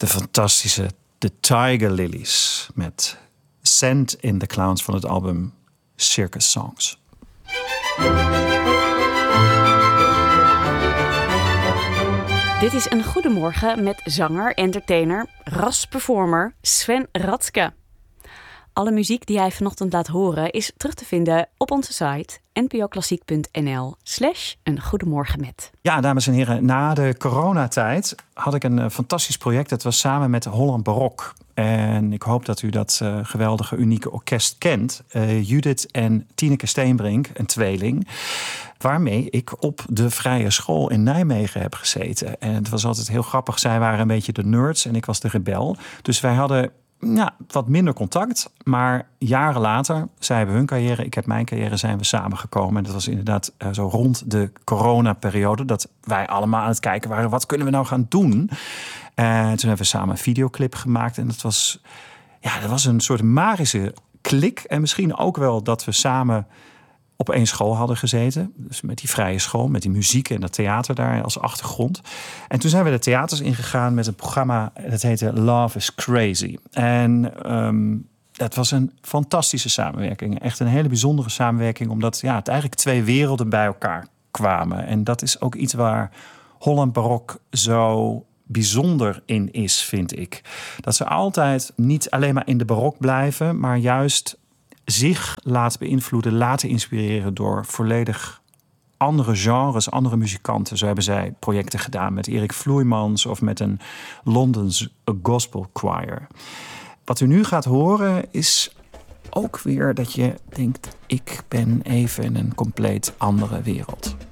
de fantastische The Tiger Lilies met Sand in the Clowns van het album Circus Songs. Dit is een goedemorgen met zanger, entertainer, rasperformer Sven Ratzke. Alle muziek die hij vanochtend laat horen is terug te vinden op onze site npoklassiek.nl/eengoedemorgenmet. Ja, dames en heren, na de coronatijd had ik een fantastisch project. Dat was samen met Holland Barok. En ik hoop dat u dat geweldige, unieke orkest kent. Judith en Tineke Steenbrink, een tweeling. Waarmee ik op de vrije school in Nijmegen heb gezeten. En het was altijd heel grappig. Zij waren een beetje de nerds en ik was de rebel. Dus wij hadden wat minder contact. Maar jaren later, zij hebben hun carrière, ik heb mijn carrière, zijn we samengekomen. En dat was inderdaad zo rond de coronaperiode. Dat wij allemaal aan het kijken waren, wat kunnen we nou gaan doen? En toen hebben we samen een videoclip gemaakt. En dat was een soort magische klik. En misschien ook wel dat we samen op één school hadden gezeten. Dus met die vrije school, met die muziek en dat theater daar als achtergrond. En toen zijn we de theaters ingegaan met een programma dat heette Love is Crazy. En dat was een fantastische samenwerking. Echt een hele bijzondere samenwerking, omdat het eigenlijk twee werelden bij elkaar kwamen. En dat is ook iets waar Holland Barok zo bijzonder in is, vind ik. Dat ze altijd niet alleen maar in de barok blijven, maar juist zich laten beïnvloeden, laten inspireren door volledig andere genres, andere muzikanten. Zo hebben zij projecten gedaan met Erik Vloeimans of met een Londens gospel choir. Wat u nu gaat horen is ook weer dat je denkt, ik ben even in een compleet andere wereld.